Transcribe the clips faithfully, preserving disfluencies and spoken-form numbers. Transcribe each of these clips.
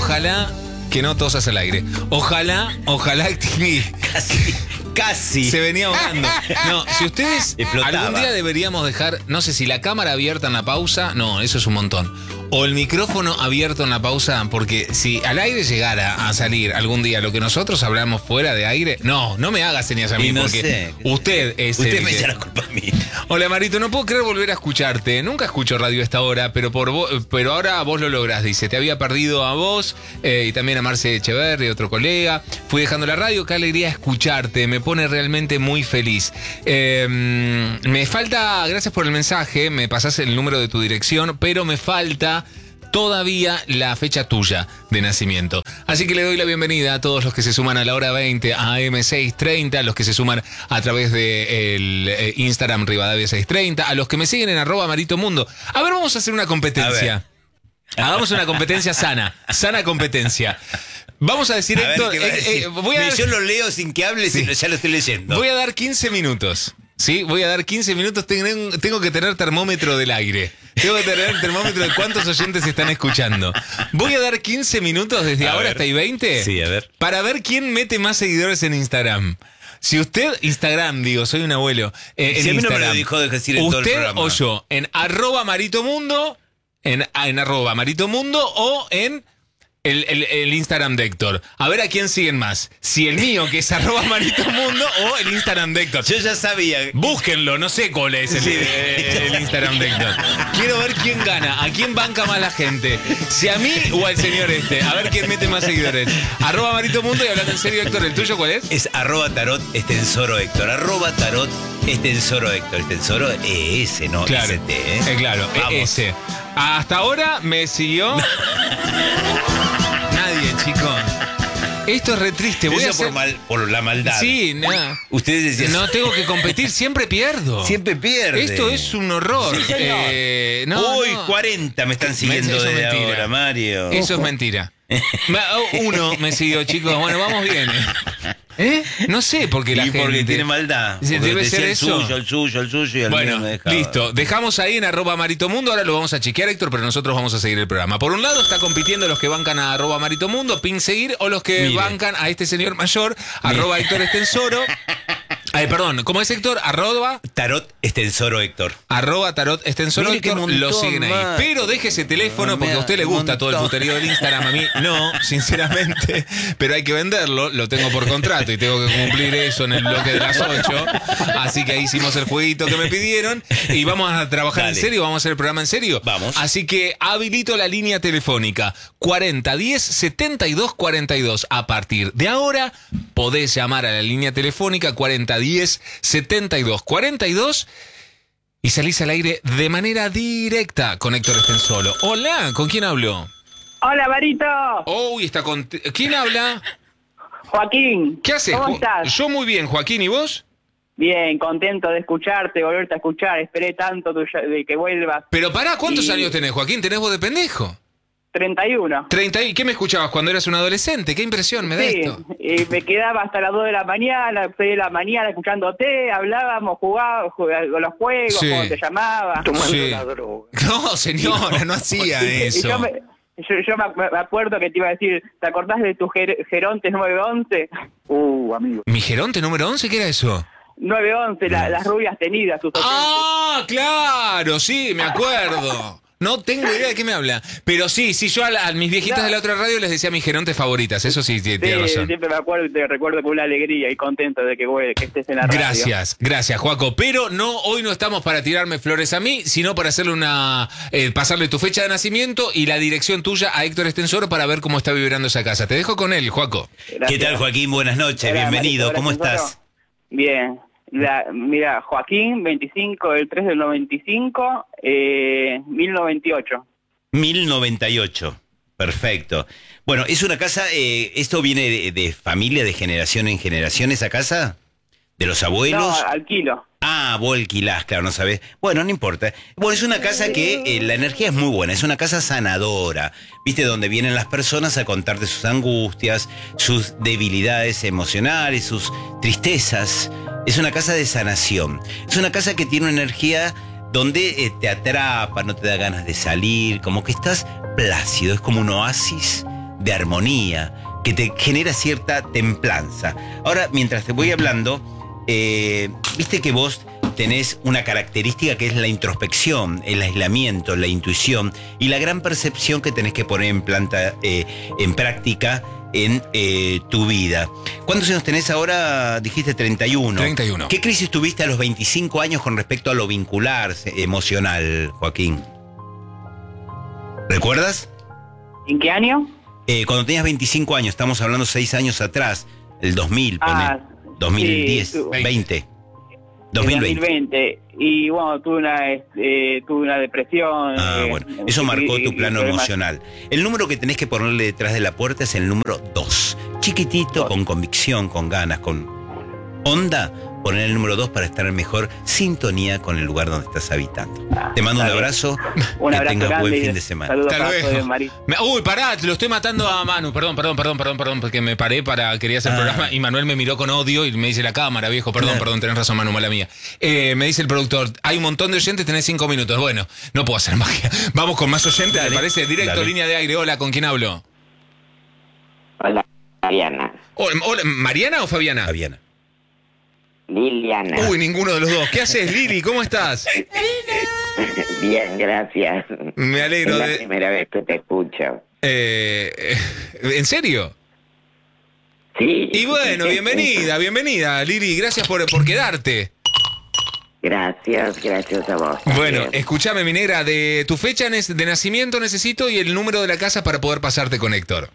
ojalá que no tosas al aire. Ojalá, ojalá que Casi, casi. se venía ahogando. No, si ustedes Explotaba. algún día deberíamos dejar, no sé si la cámara abierta en la pausa, no, eso es un montón. O el micrófono abierto en la pausa, porque si al aire llegara a salir algún día lo que nosotros hablamos fuera de aire, no, no me haga señas a mí, Y no porque sé. usted es Usted el me que- echa la culpa a mí. Hola Marito, no puedo creer volver a escucharte. Nunca escucho radio a esta hora, pero por vo- pero ahora vos lo lográs, dice. Te había perdido a vos eh, y también a Marce Echeverri, otro colega. Fui dejando la radio, qué alegría escucharte. Me pone realmente muy feliz. Eh, me falta, gracias por el mensaje, me pasás el número de tu dirección, pero me falta todavía la fecha tuya de nacimiento. Así que le doy la bienvenida a todos los que se suman a la hora veinte a A M seiscientos treinta, a los que se suman a través de el, eh, Instagram Rivadavia seiscientos treinta, a los que me siguen en arroba Marito Mundo. A ver, vamos a hacer una competencia. Hagamos una competencia sana, sana competencia. Vamos a decir, A ver, Héctor, ¿qué va a eh, decir? eh, voy a Me- dar- Yo lo leo sin que hable, Sí. ya lo estoy leyendo. Voy a dar quince minutos. Sí, voy a dar quince minutos. Tengo, tengo que tener termómetro del aire. Tengo que tener termómetro de cuántos oyentes están escuchando. Voy a dar quince minutos desde A ahora ver. hasta y veinte. Sí, a ver. Para ver quién mete más seguidores en Instagram. Si usted, Instagram, digo, soy un abuelo. eh, en Si a mí no me Instagram. lo dejó de decir en todo el Usted programa. o yo, en arroba maritomundo, en, en arroba maritomundo o en el, el, el Instagram de Héctor. A ver a quién siguen más. Si el mío, que es arroba maritomundo, o el Instagram de Héctor. Yo ya sabía. Búsquenlo, no sé cuál es el, Sí. el- el Instagram de Héctor. Quiero ver quién gana, a quién banca más la gente. Si a mí o al señor este. A ver quién mete más seguidores. Arroba Marito Mundo y hablando en serio, Héctor, ¿el tuyo cuál es? Es arroba tarot extensoro Héctor. Arroba tarot extensoro Héctor. Extensoro E S, no Claro, S T, ¿eh? eh, claro, Vamos. ese. Hasta ahora me siguió nadie, chicos. Esto es re triste. Voy Eso a hacer... por, mal, por la maldad. Sí, no. Ustedes decían. No tengo que competir, siempre pierdo. Siempre pierde. Esto es un horror. Sí, señor. Eh, no, Uy, no. cuarenta me están siguiendo Eso es desde mentira. ahora, Mario. Eso es mentira. Ma- Uno me siguió, chicos. Bueno, vamos bien. ¿eh? ¿Eh? No sé por qué la y gente... porque tiene maldad. Sí, Porque debe decía ser el eso. suyo, el suyo, el suyo y el mío Bueno, me dejaba. listo. Dejamos ahí en arroba maritomundo. Ahora lo vamos a chequear, Héctor, pero nosotros vamos a seguir el programa. Por un lado está compitiendo los que bancan a arroba maritomundo, pin seguir, o los que Mire. bancan a este señor mayor, arroba Héctor Estensoro. Ay, perdón, ¿cómo es Héctor? Arroba... Tarot extensoro Héctor. Arroba tarot extensor Mire qué Héctor, montón, lo siguen ahí. man. Pero deje ese teléfono No, porque a usted le un gusta todo el montón. puterío del Instagram. A mí no, sinceramente. Pero hay que venderlo, lo tengo por contrato y tengo que cumplir eso en el bloque de las ocho. Así que ahí hicimos el jueguito que me pidieron y vamos a trabajar Dale. en serio, vamos a hacer el programa en serio. Vamos. Así que habilito la línea telefónica cuarenta diez setenta y dos cuarenta y dos. A partir de ahora podés llamar a la línea telefónica cuarenta diez setenta y dos cuarenta y dos y salís al aire de manera directa con Héctor Estensoro. Hola, ¿con quién hablo? Hola, Marito. Uy, está con... ¿Quién habla? Joaquín. ¿Qué haces? ¿Cómo Jo- estás? Yo muy bien, Joaquín, ¿y vos? Bien, contento de escucharte, volverte a escuchar. Esperé tanto tu- de que vuelvas. Pero pará, ¿cuántos Y- años tenés, Joaquín? ¿Tenés voz de pendejo? treinta y uno. treinta y... ¿Qué me escuchabas cuando eras un adolescente? ¿Qué impresión me da Sí, esto? y me quedaba hasta las dos de la mañana, seis de la mañana escuchándote, hablábamos, jugábamos jugábamos los juegos, Sí. cómo te llamaba. Sí. No, señora, no hacía Y- y eso. yo, me, yo, yo me me acuerdo que te iba a decir, ¿te acordás de tu ger- Geronte nueve once? Uh, amigo. ¿Mi geronte número once? ¿Qué era eso? nueve once, la- las rubias tenidas, sus oyentes. ¡Ah, claro! Sí, me acuerdo. No tengo idea de qué me habla. Pero sí, sí, yo a, la- a mis viejitas No. de la otra radio les decía mis gerontes favoritas. Eso sí, tiene tiene Sí, razón. siempre me acuerdo y te recuerdo con una alegría y contento de que, vuel- que estés en la radio. Gracias, gracias, Joaco. Pero no, hoy no estamos para tirarme flores a mí, sino para hacerle una, eh, pasarle tu fecha de nacimiento y la dirección tuya a Héctor Estensoro para ver cómo está vibrando esa casa. Te dejo con él, Joaco. Gracias. ¿Qué tal, Joaquín? Buenas noches, Hola, bienvenido. Marito, ¿Cómo gracias, estás? Soro. Bien. La, mira, Joaquín, veinticinco del tres del noventa y cinco, eh, mil noventa y ocho. mil noventa y ocho. Perfecto. Bueno, es una casa, eh, ¿esto viene de, de familia, de generación en generación, esa casa? ¿De los abuelos? No, alquilo. Ah, vos alquilás, claro, no sabés. Bueno, no importa. Bueno, es una casa que eh, la energía es muy buena, es una casa sanadora. ¿Viste? Donde vienen las personas a contarte sus angustias, sus debilidades emocionales, sus tristezas. Es una casa de sanación. Es una casa que tiene una energía donde eh, te atrapa, no te da ganas de salir, como que estás plácido, es como un oasis de armonía, que te genera cierta templanza. Ahora, mientras te voy hablando, eh, viste que vos tenés una característica que es la introspección, el aislamiento, la intuición y la gran percepción que tenés que poner en, planta, eh, en práctica en eh, tu vida. ¿Cuántos años tenés ahora? Dijiste treinta y uno. treinta y uno. ¿Qué crisis tuviste a los veinticinco años con respecto a lo vincular, emocional, Joaquín? ¿Recuerdas? ¿En qué año? Eh, cuando tenías veinticinco años, estamos hablando seis años atrás, el dos mil, Ah, poné, dos mil diez, sí, veinte. dos mil veinte. dos mil veinte. Y bueno, tuve una, eh, tuve una depresión. Ah, eh, bueno, eso y- marcó y- tu y plano problemas. emocional. El número que tenés que ponerle detrás de la puerta es el número dos. Chiquitito, Dos. con convicción, con ganas, con onda. Poner el número dos para estar en mejor sintonía con el lugar donde estás habitando. Ah, Te mando un está bien. abrazo. Un que abrazo tengas grande buen y fin de semana. Saludos Hasta para luego. todos, Mari. Me- Uy, pará, lo estoy matando a Manu. Perdón, perdón, perdón, perdón, perdón, porque me paré para. Quería hacer Ah. programa y Manuel me miró con odio y me dice la cámara, viejo. Perdón, Claro. perdón, tenés razón, Manu, mala mía. Eh, me dice el productor, hay un montón de oyentes, tenés cinco minutos. Bueno, no puedo hacer magia. Vamos con más oyentes, Dale, ¿te parece? Directo, dale. línea de aire. Hola, ¿con quién hablo? Hola, Mariana. Hola, hola, ¿Mariana o Fabiana? Fabiana. Liliana. Uy, ninguno de los dos. ¿Qué haces, Lili? ¿Cómo estás? Bien, gracias. Me alegro Es la de. primera vez que te escucho. Eh, eh, ¿En serio? Sí. Y bueno, bienvenida, bienvenida, Lili. Gracias por, por quedarte. Gracias, gracias a vos. Bueno, también. escúchame, mi negra, de tu fecha nes- de nacimiento necesito y el número de la casa para poder pasarte con Héctor.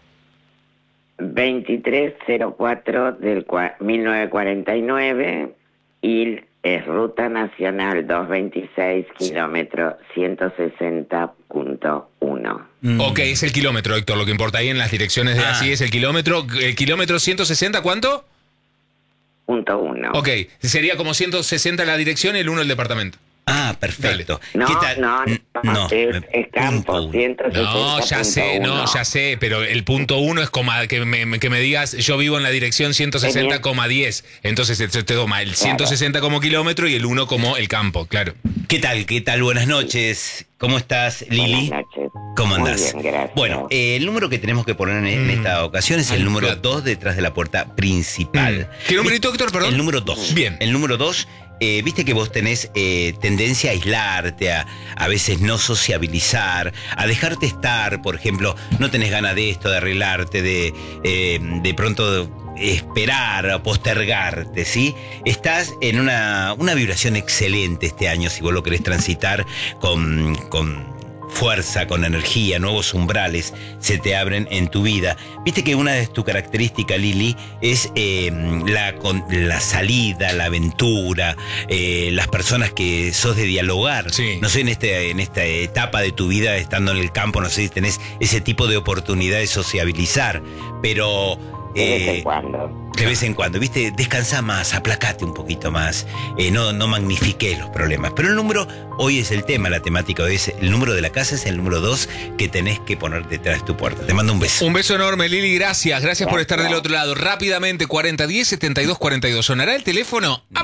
veintitrés cero cuatro del cua- mil novecientos cuarenta y nueve y es Ruta Nacional doscientos veintiséis, kilómetro ciento sesenta punto uno. Mm. Ok, es el kilómetro, Héctor, lo que importa ahí en las direcciones de Ah. así es el kilómetro. ¿El kilómetro ciento sesenta cuánto? Punto uno. Ok, sería como ciento sesenta la dirección y el uno el departamento. Ah, perfecto. No, ¿Qué tal? no, N- no, es, es campo, punto uno. ciento sesenta No, ya sé, no, ya sé, pero el punto uno es coma, que me, que me digas, yo vivo en la dirección ciento sesenta coma diez, entonces te, te toma el ciento sesenta como kilómetro y el uno como el campo, claro. ¿Qué tal? ¿Qué tal? Buenas noches. ¿Cómo estás, Lili? Buenas noches. ¿Cómo Muy andás? bien, gracias. Bueno, eh, el número que tenemos que poner en, en Mm. esta ocasión es el Ay, número claro. dos detrás de la puerta principal. Mm. ¿Qué numerito, Héctor, perdón? El número dos. Bien. El número dos, eh, viste que vos tenés eh, tendencia a aislarte, a, a veces no sociabilizar, a dejarte estar, por ejemplo, no tenés ganas de esto, de arreglarte, de, eh, de pronto esperar, a postergarte, ¿sí? Estás en una, una vibración excelente este año, si vos lo querés transitar con... con fuerza, con energía, nuevos umbrales se te abren en tu vida. Viste que una de tus características, Lili, es eh, la, con, la salida, la aventura, eh, las personas que sos de dialogar. Sí. No sé, en, este, en esta etapa de tu vida, estando en el campo, no sé si tenés ese tipo de oportunidad de sociabilizar, pero... De vez eh, en cuando. de vez en cuando, ¿viste? Descansa más, aplacate un poquito más, eh, no, no magnifiques los problemas. Pero el número, hoy es el tema, la temática hoy es el número de la casa, es el número dos que tenés que poner detrás de tu puerta. Te mando un beso. Un beso enorme, Lili, gracias, gracias por estar del otro lado. Rápidamente, cuarenta diez setenta y dos cuarenta y dos. ¿Sonará el teléfono? No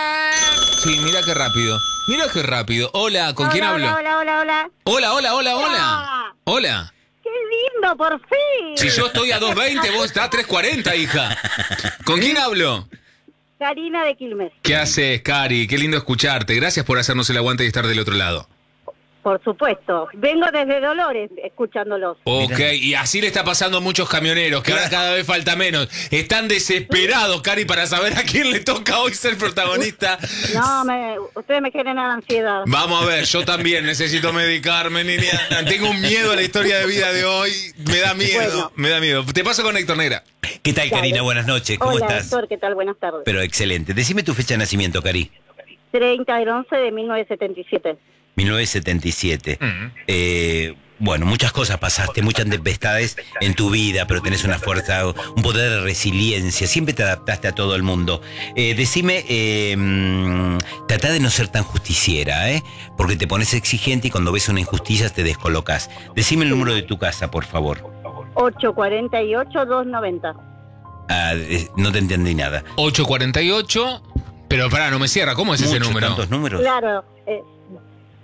Sí, mira qué rápido. Mira qué rápido. Hola, ¿con quién hablo? Hola, hola, hola, hola. Hola, hola, hola, hola. Hola. Hola. ¡Qué lindo, por fin! Si yo estoy a dos veinte, vos estás a tres cuarenta, hija. ¿Con quién hablo? Karina de Quilmes. ¿Qué haces, Cari? Qué lindo escucharte. Gracias por hacernos el aguante y estar del otro lado. Por supuesto. Vengo desde Dolores escuchándolos. Ok, y así le está pasando a muchos camioneros, que ahora cada vez falta menos. Están desesperados, Cari, para saber a quién le toca hoy ser protagonista. No, me, ustedes me generan ansiedad. Vamos a ver, yo también necesito medicarme, niña. Tengo un miedo a la historia de vida de hoy. Me da miedo, Bueno. me da miedo. Te paso con Héctor Negra. ¿Qué tal, Karina? Dale. Buenas noches, ¿cómo Hola, estás? Héctor, ¿qué tal? Buenas tardes. Pero excelente. Decime tu fecha de nacimiento, Cari. treinta del once de mil novecientos setenta y siete. mil novecientos setenta y siete. Mm. Eh, bueno, muchas cosas pasaste, muchas tempestades en tu vida, pero tenés una fuerza, un poder de resiliencia. Siempre te adaptaste a todo el mundo. Eh, decime, eh, mm, tratá de no ser tan justiciera, ¿eh? Porque te pones exigente y cuando ves una injusticia te descolocas. Decime el número de tu casa, por favor. ocho cuatro ocho, dos noventa. Ah, eh, no te entendí nada. ocho cuarenta y ocho, pero pará, no me cierra. ¿Cómo es ese Mucho, número? ¿Tantos números? Claro. eh,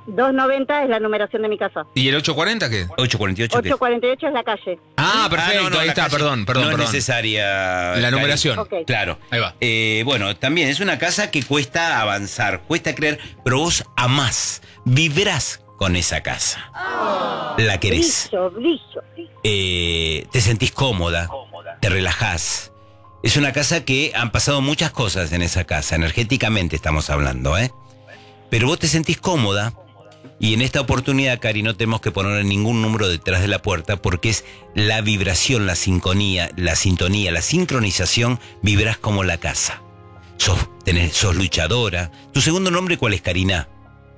doscientos noventa es la numeración de mi casa. ¿Y el ochocientos cuarenta qué? ochocientos cuarenta y ocho. ¿qué es? ochocientos cuarenta y ocho es la calle. Ah, perfecto, Ah, no, no, ahí la está, calle perdón, perdón, no perdón. es necesaria. La Cari. numeración. Ok. Claro. Ahí va. Eh, bueno, también es una casa que cuesta avanzar, cuesta creer, pero vos amás, vibrás con esa casa. La querés. Brillo, brillo, brillo. Eh, te sentís cómoda, te relajás. Es una casa que han pasado muchas cosas en esa casa, energéticamente estamos hablando, ¿eh? Pero vos te sentís cómoda y en esta oportunidad, Cari, no tenemos que poner ningún número detrás de la puerta porque es la vibración, la sintonía, la sintonía, la sincronización, vibrás como la casa. Sos, tenés, sos luchadora. ¿Tu segundo nombre cuál es, Karina?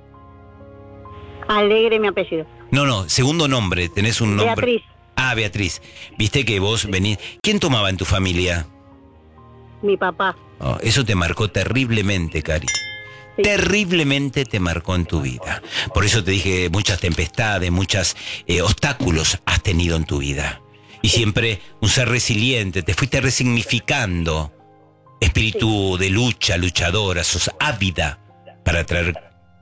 Alegre mi apellido. No, no, segundo nombre, tenés un nombre. Beatriz. Ah, Beatriz. Viste que vos venís. ¿Quién tomaba en tu familia? Mi papá. Oh, eso te marcó terriblemente, Cari. Sí. Terriblemente te marcó en tu vida. Por eso te dije muchas tempestades, muchos eh, obstáculos has tenido en tu vida. Y siempre un ser resiliente, te fuiste resignificando. Espíritu de lucha, luchadora, sos ávida para traer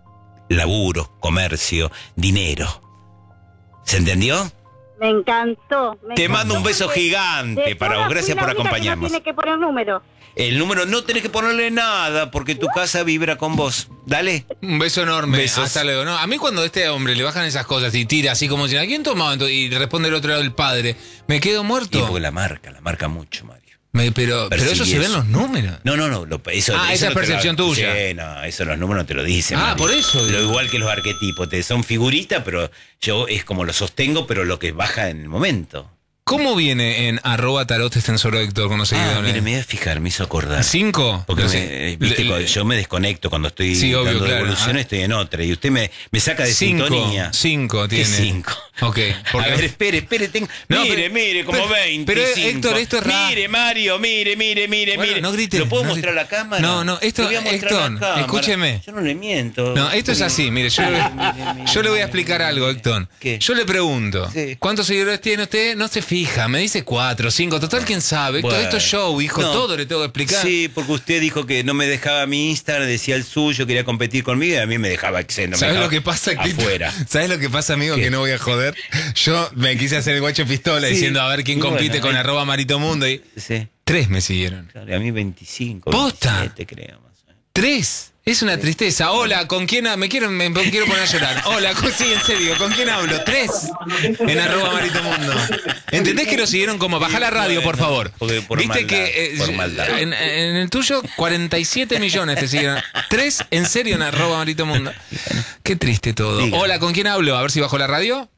laburo, comercio, dinero. ¿Se entendió? Me encantó. Me Te encantó mando un beso porque gigante de para todas vos. Gracias fui la por única que acompañarnos. No tiene que poner número. El número no tenés que ponerle nada porque tu casa vibra con vos. Dale. Un beso enorme. Besos. Hasta luego. No, a mí cuando a este hombre le bajan esas cosas y tira así como si ¿a quién tomaba? Y responde el otro lado el padre, me quedo Y muerto. porque la marca, la marca mucho, Mario. Me- pero, pero eso Percibí se ve en eso. los números. No, no, no. Lo, eso, Ah, eso esa es no te lo- percepción tuya. Sí, no, eso los números no te lo dicen. Ah, Mario. por eso, Lo digo. igual que los arquetipos. Te son figuritas, pero yo es como lo sostengo, pero lo que baja en el momento. ¿Cómo viene en arroba tarot extensor Héctor con los Ah, seguidores? mire, me voy a fijar, me hizo acordar. ¿Cinco? Porque No me- sé. eh, viste, Le- cuando yo me desconecto cuando estoy Sí, obvio, dando claro. devolución, Ah. estoy en otra. Y usted me, me saca de Cinco, sintonía. cinco ¿Qué tiene. cinco? Ok. porque- A ver, espere, espere. Tengo... No, mire, pero- mire, como pero- veinte. pero, Héctor, esto es ra- Mire, Mario, mire, mire, mire, Bueno, mire. no grite, ¿Lo puedo no mostrar a la grite. cámara? No, no, esto- Lo voy a mostrar a la Héctor, cámara. escúcheme. Yo no le miento. No, esto es así, mire, yo, le, Mire, mire, yo le voy a mire, explicar mire, algo, mire. Héctor. ¿Qué? Yo le pregunto, Sí. ¿cuántos seguidores tiene usted? No se fija, me dice cuatro, cinco, total, ¿quién sabe? Héctor, Bueno. esto es show, hijo, No. todo le tengo que explicar. Sí, porque usted dijo que no me dejaba mi Instagram, decía el suyo, quería competir conmigo y a mí me dejaba exento. me ¿Sabes dejaba lo que pasa, Clito? afuera. ¿Sabes lo que pasa, amigo? ¿Qué? Que no voy a joder. Yo me quise hacer el guacho pistola Sí. diciendo a ver quién Y compite bueno, con ahí- arroba Marito Mundo y Sí, tres me siguieron. claro, y a mí veinticinco, ¿Posta? veintisiete, creo. Más o menos. Tres. Es una tristeza. Hola, ¿con quién? ha- Me quiero, me, me quiero poner a llorar. Hola, con- sí, en serio, ¿con quién hablo? Tres. En arroba Marito Mundo. ¿Entendés que lo siguieron como? Baja la radio, por favor. Porque por Viste maldad, que eh, por maldad. En, en el tuyo, cuarenta y siete millones te siguieron. Tres, en serio, en arroba Marito Mundo. Qué triste todo. Diga. Hola, ¿con quién hablo? A ver si bajó la radio.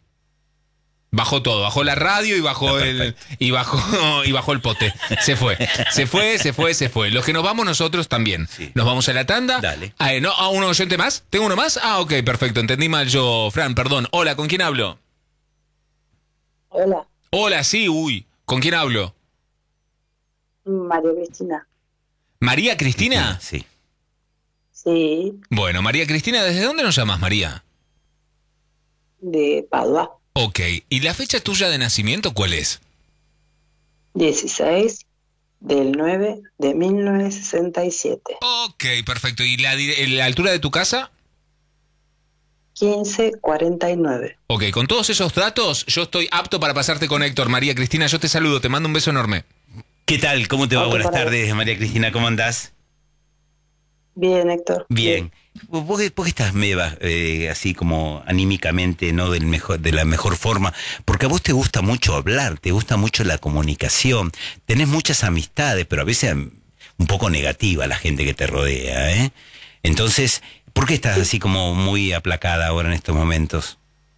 Bajó todo, bajó la radio y bajó Está el perfecto. y bajó y bajó el pote. Se fue, se fue, se fue, se fue. Los que nos vamos nosotros también. Sí. Nos vamos a la tanda. Dale. Ah, eh, no, ¿a un oyente más? ¿Tengo uno más? Ah, ok, perfecto. Entendí mal yo, Fran, perdón. Hola, ¿con quién hablo? Hola, Hola, sí, uy. ¿Con quién hablo? María Cristina. ¿María Cristina? Sí. Sí, Bueno, María Cristina, ¿desde dónde nos llamas, María? de Padua. Ok. ¿Y la fecha tuya de nacimiento cuál es? dieciséis del nueve de mil novecientos sesenta y siete. Ok, perfecto. ¿Y la, di- la altura de tu casa? quince cuarenta y nueve. Ok, con todos esos datos, yo estoy apto para pasarte con Héctor. María Cristina, yo te saludo, te mando un beso enorme. ¿Qué tal? ¿Cómo te va? Otro Buenas para tardes, María Cristina. ¿Cómo andás? Bien, Héctor. Bien. Vos, vos que estás medio eh, así como anímicamente, no del mejor, de la mejor forma, porque a vos te gusta mucho hablar, te gusta mucho la comunicación, tenés muchas amistades, pero a veces un poco negativa la gente que te rodea, ¿eh? Entonces, ¿por qué estás así como muy aplacada ahora en estos momentos?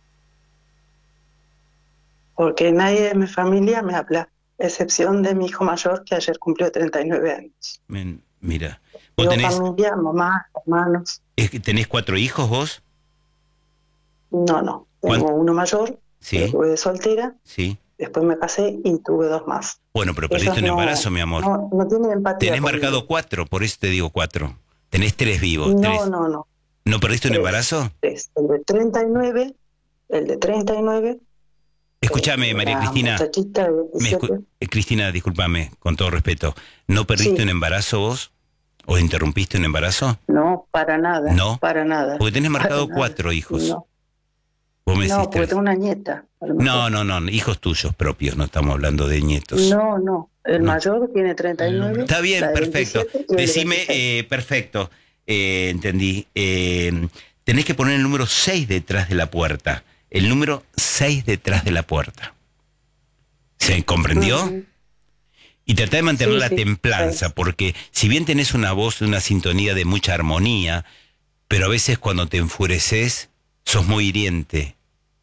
Porque nadie de mi familia me habla, excepción de mi hijo mayor que ayer cumplió treinta y nueve años. Men, mira, vos Tengo tenés, familia, mamá, hermanos. es que tenés cuatro hijos vos, No, no. Tengo ¿Cuánto? uno mayor, Sí. que tuve de soltera, ¿sí? después me casé y tuve dos más. Bueno, pero Ellos perdiste un no- embarazo, mi amor. No, no tienen empatía. Tenés conmigo. marcado cuatro, por eso te digo cuatro. Tenés tres vivos, No, tres. no, no. ¿No perdiste un Tres. embarazo? Tres. El de treinta y nueve, el de treinta y nueve. Escúchame, eh, María la Cristina. muchachita de Me veintisiete. escu- eh, Cristina, discúlpame, con todo respeto. ¿No perdiste Sí. un embarazo vos? ¿O interrumpiste un embarazo? No, para nada. No. Para nada. Porque tenés marcado Para cuatro nada. hijos. No, Vos me no decís porque tres. tengo una nieta. a lo No, mejor. no, no, hijos tuyos propios, no estamos hablando de nietos. No, no. El No. mayor tiene treinta y nueve. Está bien, la de perfecto. veintisiete y el de Decime, veintiséis. eh, perfecto, eh, entendí. Eh, tenés que poner el número seis detrás de la puerta. El número seis detrás de la puerta. ¿Se comprendió? Ujú. Y tratá de mantener Sí, la sí, templanza, sí. porque si bien tenés una voz de una sintonía de mucha armonía, pero a veces cuando te enfureces, sos muy hiriente.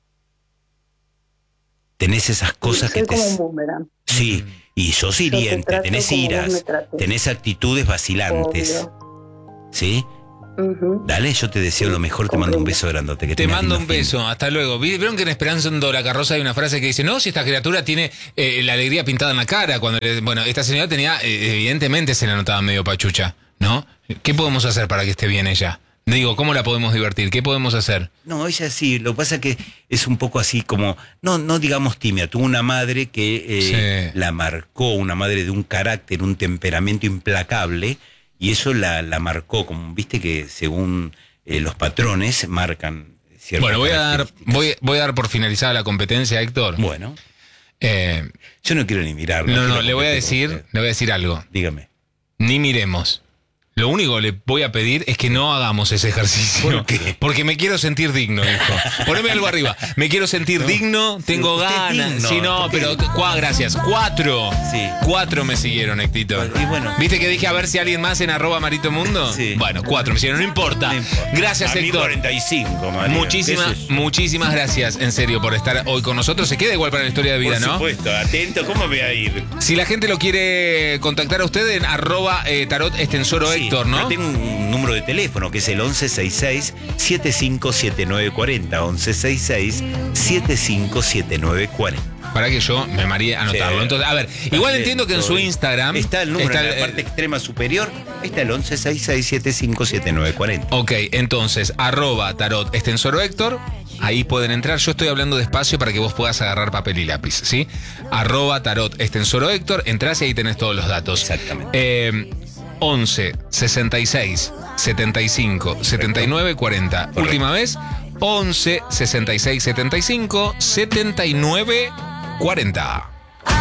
Tenés esas cosas Soy que te... como un boomerang. Sí, y sos te hiriente, trato tenés como vos me iras, trates. tenés actitudes vacilantes. Obvio. ¿Sí? Ujú. Dale, yo te deseo Sí, lo mejor, te mando un comprendo. beso grandote. Que Te tengas mando lindo un fin. beso, hasta luego. Vi- Vieron que en Esperanzando la Carroza hay una frase que dice, no, si esta criatura tiene eh, la alegría pintada en la cara. Cuando le- Bueno, esta señora tenía, eh, evidentemente se la notaba medio pachucha, ¿no? ¿Qué podemos hacer para que esté bien ella? Digo, ¿cómo la podemos divertir? ¿Qué podemos hacer? No, ella sí, lo que pasa es que es un poco así como, no, no digamos tímida, tuvo una madre que eh, Sí. la marcó, una madre de un carácter, un temperamento implacable, y eso la, la marcó, como viste que según eh, los patrones marcan ciertas Bueno, voy a dar, características. voy, voy a dar por finalizada la competencia, Héctor. Bueno, Eh, yo no quiero ni mirarlo. no, no, quiero le voy a competir con decir, usted. le voy a decir algo. Dígame. Ni miremos. Lo único que le voy a pedir es que no hagamos ese ejercicio. ¿Por qué? Porque me quiero sentir digno, hijo. Poneme algo arriba. Me quiero sentir digno, tengo usted es ganas. digno, Sí, no, ¿por qué? pero cua- gracias. Cuatro. Sí. Cuatro me siguieron, Héctito. Y bueno. ¿Viste que dije a ver si alguien más en arroba Marito Mundo? Sí. Bueno, cuatro me siguieron, no importa. No importa. Gracias, A mí Héctor. cuarenta y cinco, María. Muchísimas, ¿Qué es eso? muchísimas gracias, en serio, por estar hoy con nosotros. Se queda igual para la historia de vida, Por ¿no? supuesto, atento, ¿cómo me voy a ir? Si la gente lo quiere contactar a usted en arroba eh, tarot extensoro Sí, Héctor, ¿no? yo tengo un número de teléfono que es el once sesenta y seis, setenta y cinco setenta y nueve cuarenta. once sesenta y seis, setenta y cinco setenta y nueve cuarenta. Para que yo me mareé a anotarlo. Sí. Entonces, a ver, igual Dale, entiendo que en su estoy- Instagram está el número está en la el- parte extrema superior. Ahí está el once sesenta y seis, setenta y cinco setenta y nueve cuarenta. Ok, entonces, arroba tarot extensoro Héctor. Ahí pueden entrar. Yo estoy hablando despacio para que vos puedas agarrar papel y lápiz, ¿sí? Arroba tarot extensoro Héctor. Entrás y ahí tenés todos los datos. Exactamente. Eh, once sesenta y seis setenta y cinco setenta y nueve cuarenta. Correcto. Última vez, once sesenta y seis setenta y cinco setenta y nueve cuarenta.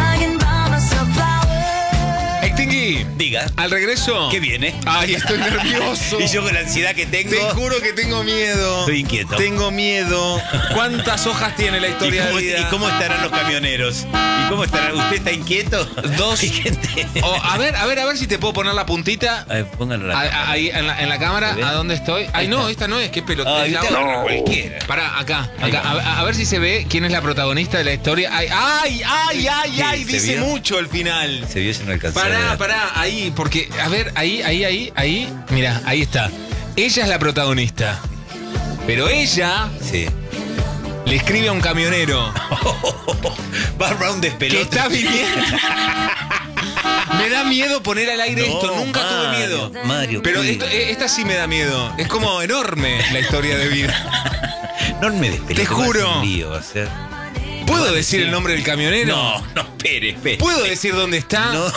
Extingui, Diga. al regreso. ¿Qué viene? Ay, estoy nervioso. Y yo con la ansiedad que tengo. Te juro que tengo miedo. Estoy inquieto. Tengo miedo. ¿Cuántas hojas tiene la ¿Y historia cómo, de vida? y cómo estarán los camioneros? ¿Y cómo estarán? ¿Usted está inquieto? Dos. Hay gente. Oh, a ver, a ver, a ver si te puedo poner la puntita. A ver, pónganlo en la A- a- cámara. Ahí en la, en la cámara, ¿Se ve? ¿a dónde estoy? Ay, Ahí no, está. esta no es, qué pelota. Ay, La usted otra. agarra cualquiera. Pará, acá, Ahí acá. va. A, a ver si se ve quién es la protagonista de la historia. Ay, ay, ay, ay, ¿Qué? ay, ¿Se dice vio? mucho el final. Se vio, se no alcanzó. a Pará, ver. pará, ahí, porque, a ver, ahí, ahí, ahí, ahí, mira, ahí está. Ella es la protagonista. Pero ella Sí. le escribe a un camionero Va a un que despelote. está viniendo. Me da miedo poner al aire No, esto, nunca tuve Mario, miedo. Mario, Pero cuide. esto- eh, esta sí me da miedo. Es como enorme la historia de vida. No me despelote. Te va a ser juro. un lío, va a ser. ¿Puedo Bueno, decir sí. el nombre del camionero? No, no, espere, espere. ¿Puedo decir dónde está? No.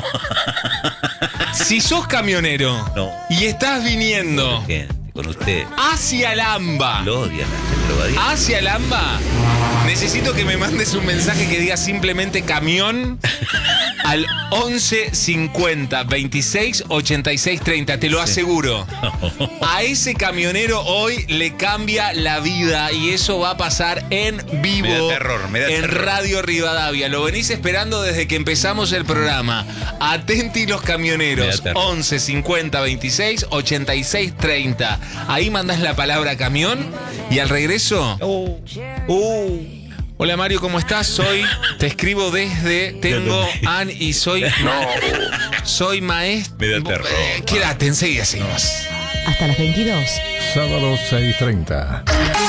Si sos camionero No. y estás viniendo Gente, con usted. hacia Lamba, Lo odian a este drogadicto. hacia Lamba, necesito que me mandes un mensaje que diga simplemente camión al once cincuenta veintiséis ochenta y seis treinta, te lo aseguro. A ese camionero hoy le cambia la vida y eso va a pasar en vivo. Me da terror, me da en terror. Radio Rivadavia. Lo venís esperando desde que empezamos el programa. Atenti los Me camioneros. da terror. once cincuenta veintiséis ochenta y seis treinta. Ahí mandás la palabra camión y al regreso. Oh. Uh. Hola Mario, ¿cómo estás? Soy, te escribo desde, tengo An y soy, soy maestro. Me da terror. Eh, quédate, enseguida seguimos. Hasta las veintidós. Sábado seis treinta.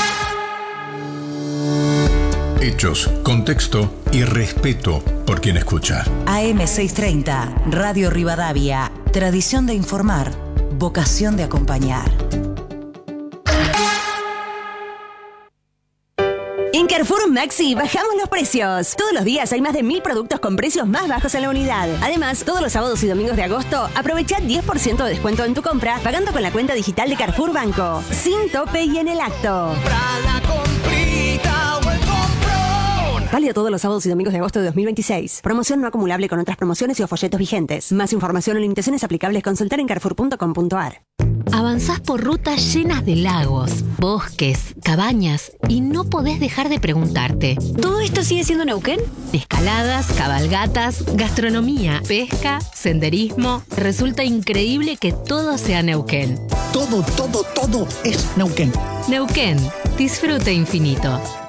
Hechos, contexto y respeto por quien escucha. A M seiscientos treinta, Radio Rivadavia. Tradición de informar, vocación de acompañar. En Carrefour En Maxi bajamos los precios. Todos los días hay más de mil productos con precios más bajos en la unidad. Además, todos los sábados y domingos de agosto, aprovecha diez por ciento de descuento en tu compra pagando con la cuenta digital de Carrefour Banco. Sin tope y en el acto. Válido todos los sábados y domingos de agosto de dos mil veintiséis. Promoción no acumulable con otras promociones y o folletos vigentes. Más información o limitaciones aplicables consultar en carrefour punto com punto a r. Avanzás por rutas llenas de lagos, bosques, cabañas y no podés dejar de preguntarte: ¿todo esto sigue siendo Neuquén? Escaladas, cabalgatas, gastronomía, pesca, senderismo. Resulta increíble que todo sea Neuquén. Todo, todo, todo es Neuquén. Neuquén. Disfrute infinito.